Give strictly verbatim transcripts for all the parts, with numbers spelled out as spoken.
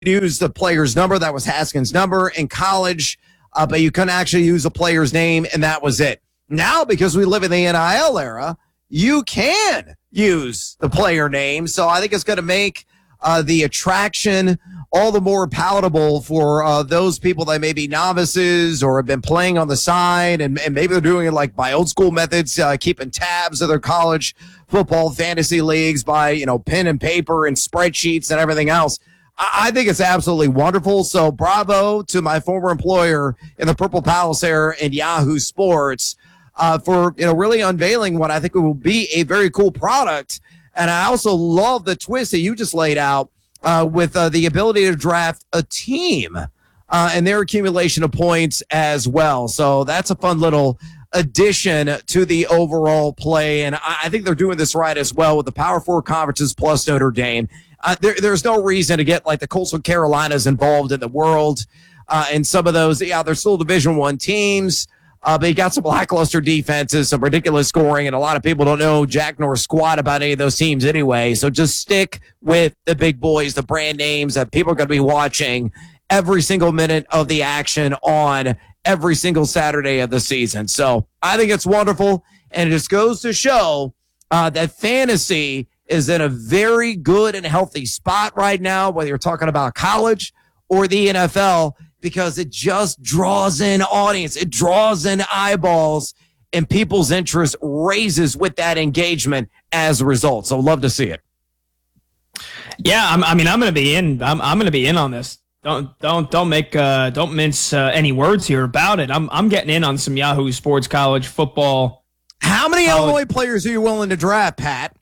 use the player's number. That was Haskins' number in college, uh, but you couldn't actually use a player's name, and that was it. Now, because we live in the N I L era, you can use the player name. So I think it's going to make uh, the attraction all the more palatable for uh, those people that may be novices or have been playing on the side, and, and maybe they're doing it like by old school methods, uh, keeping tabs of their college football fantasy leagues by, you know, pen and paper and spreadsheets and everything else. I, I think it's absolutely wonderful. So bravo to my former employer in the Purple Palace era in Yahoo Sports uh, for, you know, really unveiling what I think will be a very cool product. And I also love the twist that you just laid out Uh, with uh, the ability to draft a team uh, and their accumulation of points as well. So that's a fun little addition to the overall play. And I, I think they're doing this right as well with the Power Four conferences plus Notre Dame. Uh, there, there's no reason to get like the Coastal Carolinas involved in the world. Uh, and some of those, yeah, they're still Division One teams. Uh, but you got some lackluster defenses, some ridiculous scoring, and a lot of people don't know jack nor squat about any of those teams anyway. So just stick with the big boys, the brand names that people are going to be watching every single minute of the action on every single Saturday of the season. So I think it's wonderful, and it just goes to show uh, that fantasy is in a very good and healthy spot right now, whether you're talking about college or the N F L, because it just draws in audience. It draws in eyeballs, and people's interest raises with that engagement as a result. So love to see it. Yeah, I'm, I mean, I'm going to be in. I'm, I'm going to be in on this. Don't don't don't make uh, don't mince uh, any words here about it. I'm I'm getting in on some Yahoo Sports college football. How many college- Illinois players are you willing to draft, Pat?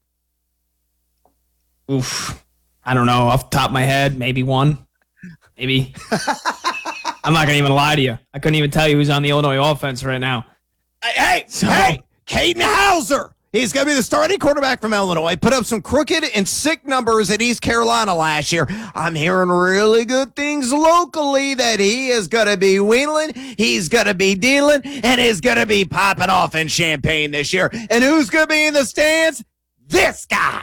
Oof, I don't know off the top of my head. Maybe one, maybe. I'm not going to even lie to you. I couldn't even tell you who's on the Illinois offense right now. Hey, So- hey, Caden Hauser. He's going to be the starting quarterback from Illinois. Put up some crooked and sick numbers at East Carolina last year. I'm hearing really good things locally that he is going to be wheeling, he's going to be dealing, and he's going to be popping off in Champaign this year. And who's going to be in the stands? This guy.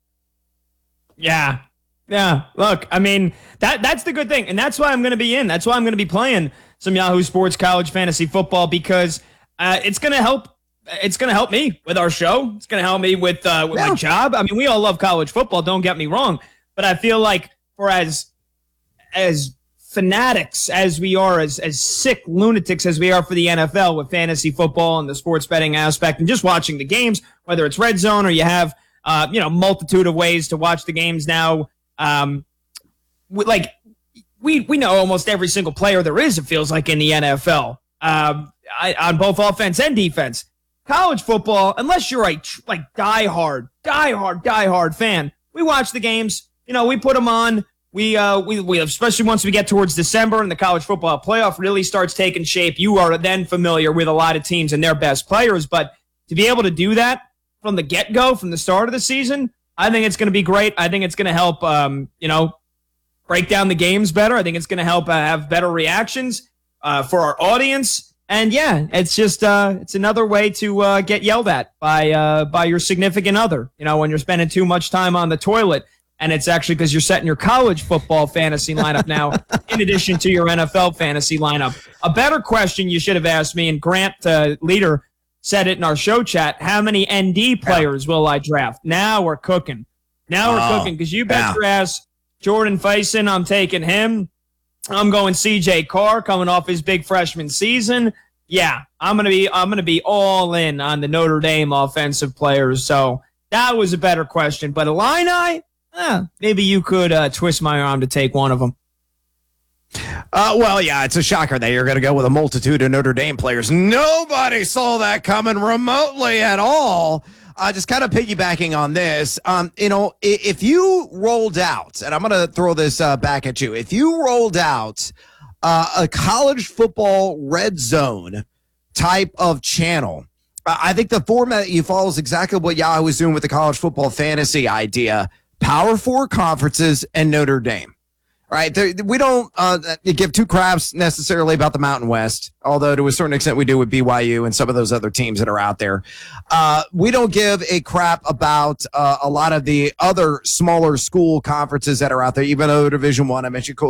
Yeah. Yeah, look, I mean, that that's the good thing, and that's why I'm going to be in. That's why I'm going to be playing some Yahoo Sports college fantasy football, because uh, it's going to help. It's going to help me with our show. It's going to help me with uh, with yeah. my job. I mean, we all love college football. Don't get me wrong, but I feel like for as as fanatics as we are, as as sick lunatics as we are for the N F L with fantasy football and the sports betting aspect, and just watching the games, whether it's Red Zone or you have uh, you know multitude of ways to watch the games now. Um, we, like we we know almost every single player there is. It feels like in the N F L, um, I, on both offense and defense. College football, unless you're a tr- like diehard, diehard, diehard fan, we watch the games. You know, we put them on. We uh we we especially once we get towards December and the college football playoff really starts taking shape. You are then familiar with a lot of teams and their best players, but to be able to do that from the get go, from the start of the season, I think it's going to be great. I think it's going to help, um, you know, break down the games better. I think it's going to help uh, have better reactions uh, for our audience. And yeah, it's just uh, it's another way to uh, get yelled at by uh, by your significant other. You know, when you're spending too much time on the toilet, and it's actually because you're setting your college football fantasy lineup now, in addition to your N F L fantasy lineup. A better question you should have asked me, and Grant uh, Leader said it in our show chat. How many N D players will I draft? Now we're cooking. Now we're oh, cooking because you bet yeah. your ass Jordan Faison, I'm taking him. I'm going C J Carr coming off his big freshman season. Yeah, I'm gonna be I'm gonna be all in on the Notre Dame offensive players. So that was a better question. But Illini, eh, maybe you could uh, twist my arm to take one of them. Uh, well, yeah, it's a shocker that you're going to go with a multitude of Notre Dame players. Nobody saw that coming remotely at all. Uh, just kind of piggybacking on this, um, you know, if you rolled out, and I'm going to throw this uh, back at you, if you rolled out uh, a college football red zone type of channel, uh, I think the format that you follow is exactly what Yahoo is doing with the college football fantasy idea. Power Four conferences and Notre Dame. right? There, we don't uh, give two craps necessarily about the Mountain West, although to a certain extent we do with B Y U and some of those other teams that are out there. Uh, we don't give a crap about uh, a lot of the other smaller school conferences that are out there, even though Division One, I mentioned